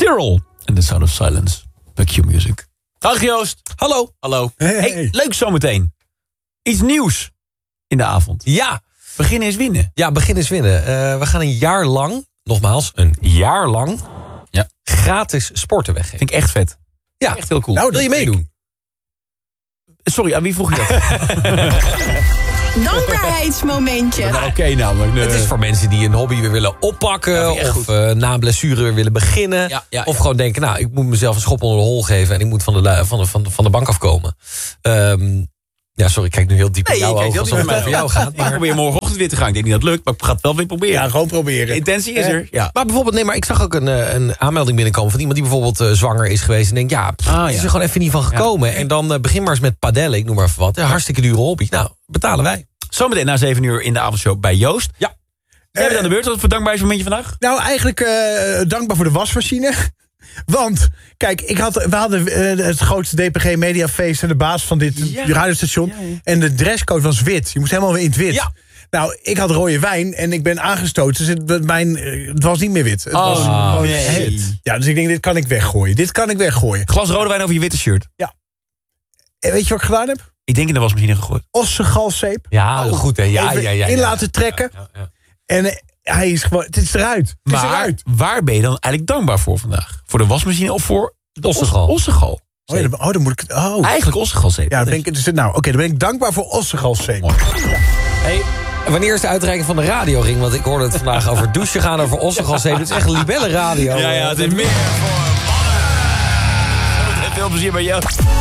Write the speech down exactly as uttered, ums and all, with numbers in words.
Cyril en The Sound of Silence bij Q-Music. Dag Joost. Hallo. Hallo. Hey. Hey, leuk zometeen. Iets nieuws in de avond. Ja. Beginnen is winnen. Ja, begin is winnen. Uh, we gaan een jaar lang, nogmaals, een jaar lang... Ja. gratis sporten weggeven. Vind ik echt vet. Ja. Echt heel cool. Nou, wil je meedoen? Sorry, aan wie vroeg je dat? Dankbaarheidsmomentje. Nou, Oké okay, namelijk. Het is voor mensen die een hobby weer willen oppakken... Ja, of uh, na een blessure weer willen beginnen. Ja, ja, of ja. gewoon denken, nou, ik moet mezelf een schop onder de hol geven... en ik moet van de, van de, van de, van de bank afkomen. Um, ja, sorry, ik kijk nu heel diep in Nee, jouw je kijkt ogen... heel alsof diep het in over mijn jou gaat. Ik probeer morgenochtend weer te gaan. Ik denk niet dat het lukt, maar ik ga het wel weer proberen. Ja, gewoon proberen. De intentie is er. Ja. Maar bijvoorbeeld, nee, maar ik zag ook een, uh, een aanmelding binnenkomen... van iemand die bijvoorbeeld uh, zwanger is geweest... en denkt, ja, pff, Ah, is ja. er gewoon even niet van gekomen. Ja. En dan uh, begin maar eens met padellen, ik noem maar even wat. Ja, hartstikke dure hobby. Nou, betalen wij. Zometeen na zeven uur in de avondshow bij Joost. Ja. Jij bent aan de beurt. Wat voor dankbaarheidsmomentje vandaag? Nou, eigenlijk uh, dankbaar voor de wasmachine. Want, kijk, ik had, we hadden uh, het grootste D P G Mediafeest... en de baas van dit Ja. radiostation. Ja, ja. En de dresscode was wit. Je moest helemaal weer in het wit. Ja. Nou, ik had rode wijn en ik ben aangestoten. Dus het, mijn, uh, het was niet meer wit. Het Oh, was gewoon nee. heet. Ja, dus ik denk, dit kan ik weggooien. Dit kan ik weggooien. Glas rode wijn over je witte shirt. En weet je wat ik gedaan heb? Ik denk in de wasmachine gegooid. Ossegalzeep. Ja, Oh, goed hè. Ja, even ja, ja, in ja. laten trekken. Ja, ja. En uh, hij is gewoon... Het is eruit. Het is Maar eruit. waar ben je dan eigenlijk dankbaar voor vandaag? Voor de wasmachine of voor de Ossegal. os- Ossegal? Oh, ja, dan, oh, dan moet ik... Oh. Eigenlijk ossegalzeep. Ja, dan ben ik, dus, nou, oké, dan ben ik dankbaar voor ossegalzeep. Hey, wanneer is de uitreiking van de radioring? Want ik hoorde het vandaag over douchen gaan, over ossegalzeep. Het is echt een libelle radio. Ja, ja, het is meer voor mannen. Veel plezier bij jou.